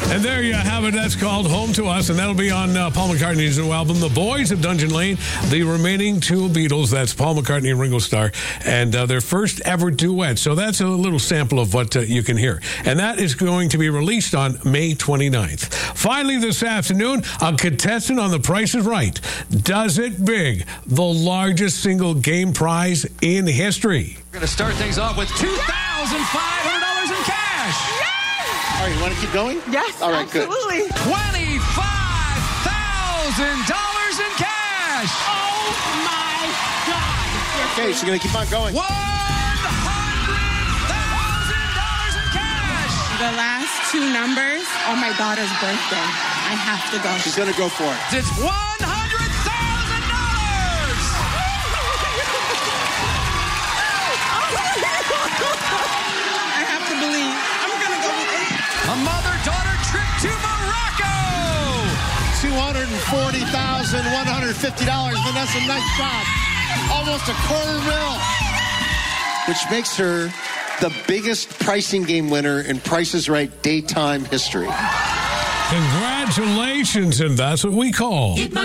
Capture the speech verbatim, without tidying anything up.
And there you have it. That's called Home to Us, and that'll be on uh, Paul McCartney's new album, The Boys of Dungeon Lane. The remaining two Beatles, that's Paul McCartney and Ringo Starr, and uh, their first ever duet. So that's a little sample of what uh, you can hear. And that is going to be released on May twenty-ninth. Finally, this afternoon, a contestant on The Price is Right does it big. The largest single game prize in history. We're going to start things off with two thousand five hundred dollars in cash. Yes! All right, you want to keep going? Yes, All right, absolutely. Good. twenty-five thousand dollars in cash. Oh, my God. Okay, so you're going to keep on going. one hundred thousand dollars in cash. The last two numbers are my daughter's birthday. I have to go. She's going to go for it. It's one hundred thousand dollars. I have to believe. I'm going to go with it. A mother-daughter trip to Morocco. two hundred forty thousand one hundred fifty dollars. Vanessa, nice job. Almost a quarter mil. Which makes her the biggest pricing game winner in Price is Right daytime history. Congratulations, and that's what we call